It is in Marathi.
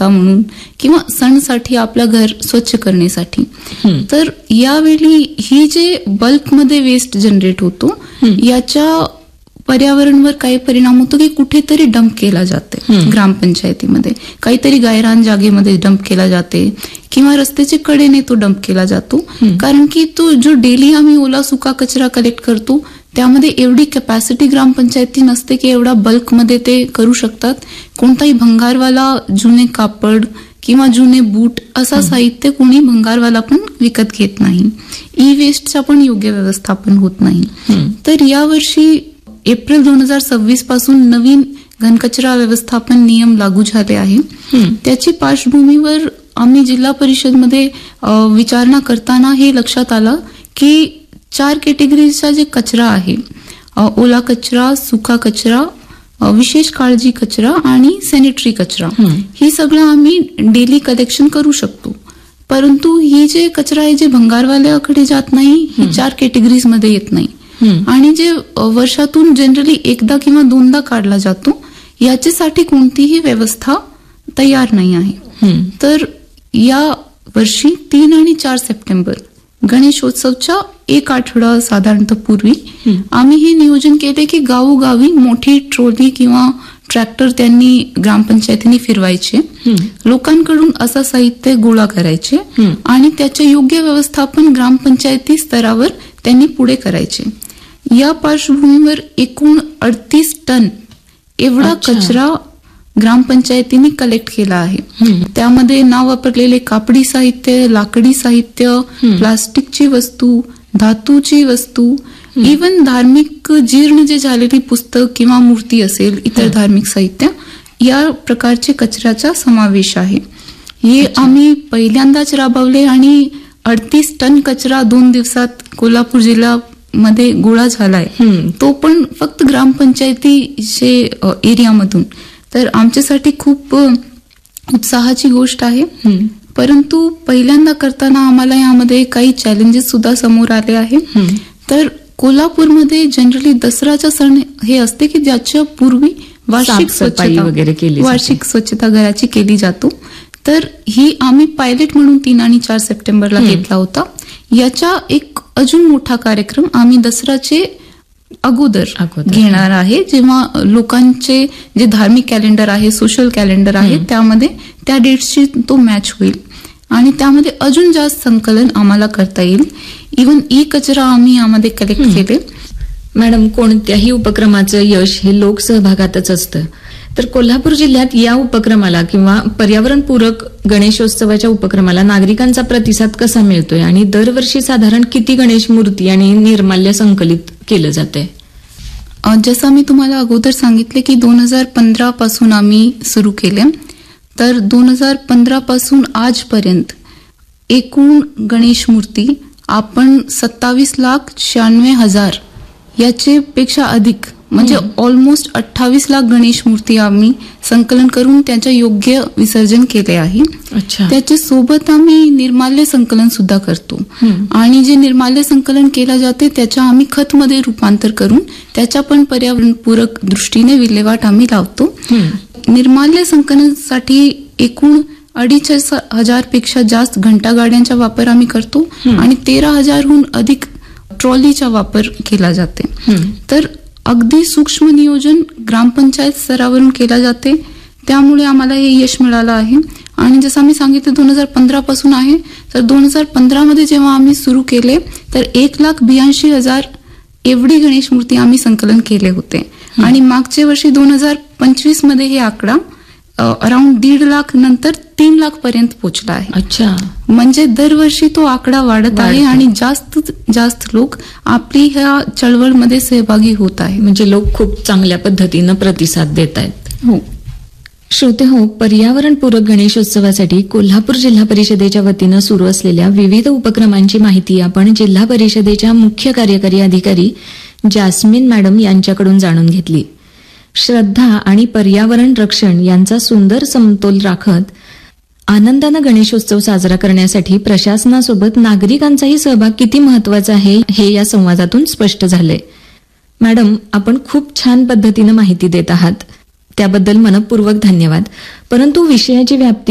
स्वच्छता म्हणून किंवा सणसाठी आपलं घर स्वच्छ करण्यासाठी. तर यावेळी ही जे बल्कमध्ये वेस्ट जनरेट होतो याच्या पर्यावरणावर काही परिणाम होतो की कुठेतरी डंप केला जाते. ग्रामपंचायतीमध्ये काहीतरी गायरान जागेमध्ये डंप केला जाते किंवा रस्त्याच्या कडेने तो डंप केला जातो. कारण की तो जो डेली आम्ही ओला सुका कचरा कलेक्ट करतो त्यामध्ये एवढी कॅपॅसिटी ग्रामपंचायती नसते की एवढा बल्कमध्ये ते करू शकतात. कोणताही भंगारवाला जुने कापड किंवा जुने बूट असा साहित्य कोणी भंगारवाला पण विकत घेत नाही. ई वेस्टचा पण योग्य व्यवस्थापन होत नाही. तर यावर्षी एप्रिल 2026 पासून नवीन घनकचरा व्यवस्थापन नियम लागू झाले आहे. त्याची पार्श्वभूमीवर आम्ही जिल्हा परिषदमध्ये विचारणा करताना हे लक्षात आलं की 4 कॅटेगरीचा जे कचरा आहे, ओला कचरा, सुका कचरा, विशेष काळजी कचरा आणि सॅनिटरी कचरा, हे सगळं आम्ही डेली कलेक्शन करू शकतो. परंतु ही जे कचरा आहे जे भंगारवाल्याकडे जात नाही ही 4 कॅटेगरीज मध्ये येत नाही आणि जे वर्षातून जनरली एकदा किंवा दोनदा काढला जातो याच्यासाठी कोणतीही व्यवस्था तयार नाही आहे. तर या वर्षी 3 आणि 4 सप्टेंबर गणेशोत्सवच्या एक आठवडा साधारणतः पूर्वी आम्ही हे नियोजन केले की गावोगावी मोठी ट्रॉली किंवा ट्रॅक्टर त्यांनी ग्रामपंचायतीने फिरवायचे, लोकांकडून असं साहित्य गोळा करायचे आणि त्याचे योग्य व्यवस्थापन ग्रामपंचायती स्तरावर त्यांनी पुढे करायचे. या पार्श्वभूमीवर एकूण 38 टन एवढा कचरा ग्रामपंचायतीने कलेक्ट केला आहे. त्यामध्ये न वापरलेले कापडी साहित्य, लाकडी साहित्य, प्लास्टिकची वस्तू, धातूची वस्तू, इव्हन धार्मिक जीर्ण जे झालेली पुस्तक किंवा मूर्ती असेल, इतर धार्मिक साहित्य, या प्रकारचे कचऱ्याचा समावेश आहे. हे आम्ही पहिल्यांदाच राबवले आणि 38 टन कचरा 2 दिवसात कोल्हापूर जिल्ह्यामध्ये गोळा झालाय, तो पण फक्त ग्रामपंचायतीचे एरियामधून. तर आमच्यासाठी खूप उत्साहाची गोष्ट आहे. परंतु पहिल्यांदा करताना आम्हाला यामध्ये काही चॅलेंजेस सुद्धा समोर आले आहे. तर कोल्हापूरमध्ये जनरली दसराचा सण हे असते की ज्याच्या पूर्वी वार्षिक स्वच्छता घराची केली जातो. तर ही आम्ही पायलट म्हणून 3 आणि 4 सप्टेंबरला घेतला होता. याचा एक अजून मोठा कार्यक्रम आम्ही दसऱ्याचे अगोदर घेणार आहे, जेव्हा लोकांचे जे धार्मिक कॅलेंडर आहे, सोशल कॅलेंडर आहे, त्यामध्ये त्या डेट्सची तो मॅच होईल आणि त्यामध्ये अजून जास्त संकलन आम्हाला करता येईल. इव्हन ई कचरा आम्ही यामध्ये कलेक्ट केले. मॅडम, कोणत्याही उपक्रमाचं यश हे लोकसहभागातच असतं. तर कोल्हापूर जिल्ह्यात या उपक्रमाला किंवा पर्यावरणपूरक गणेशोत्सवाच्या उपक्रमाला नागरिकांचा प्रतिसाद कसा मिळतोय आणि दरवर्षी साधारण किती गणेश मूर्ती आणि निर्माल्य संकलित केलं जातंय? जसं मी तुम्हाला अगोदर सांगितले की 2015 पासून आम्ही सुरू केले. तर 2015 पासून आजपर्यंत एकूण गणेश मूर्ती आपण 27,96,000 याचे पेक्षा अधिक म्हणजे ऑलमोस्ट 28 लाख गणेश मूर्ती आम्ही संकलन करून त्याच्या योग्य विसर्जन केले आहे. त्याच्या सोबत आम्ही निर्माल्य संकलन सुद्धा करतो आणि जे निर्माल्य संकलन केलं जाते त्याच्या आम्ही खतमध्ये रूपांतर करून त्याच्या पण पर्यावरणपूरक दृष्टीने विल्हेवाट आम्ही लावतो. निर्माल्य संकलनासाठी एकूण 2,500 पेक्षा जास्त घंटागाड्यांचा वापर आम्ही करतो आणि 13,000हून अधिक ट्रॉलीचा वापर केला जाते. तर अगदी सूक्ष्म नियोजन ग्रामपंचायत स्तरावरून केला जाते, त्यामुळे आम्हाला हे यश मिळालं आहे. आणि जसं मी सांगितलं 2015 पासून आहे. तर 2015 मध्ये जेव्हा आम्ही सुरू केले तर 1,82,000 एवढी गणेश मूर्ती आम्ही संकलन केले होते आणि मागच्या वर्षी 2025 मध्ये हे आकडा अराउंड 1.5 लाख नंतर 3 लाख पर्यंत पोहोचला आहे. म्हणजे दरवर्षी तो आकडा वाढत आहे आणि जास्त लोक आपली ह्या चळवळमध्ये सहभागी होत आहे. म्हणजे लोक खूप चांगल्या पद्धतीनं प्रतिसाद देत आहेत. हो. श्रोते हो, पर्यावरणपूरक गणेशोत्सवासाठी कोल्हापूर जिल्हा परिषदेच्या वतीनं सुरू असलेल्या विविध उपक्रमांची माहिती आपण जिल्हा परिषदेच्या मुख्य कार्यकारी अधिकारी जास्मिन मॅडम यांच्याकडून जाणून घेतली. श्रद्धा आणि पर्यावरण रक्षण यांचा सुंदर समतोल राखत आनंदानं गणेशोत्सव साजरा करण्यासाठी प्रशासनासोबत नागरिकांचाही सहभाग किती महत्वाचा आहे हे या संवादातून स्पष्ट झालंय. मॅडम, आपण खूप छान पद्धतीनं माहिती देत आहात, त्याबद्दल मनपूर्वक धन्यवाद. परंतु विषयाची व्याप्ती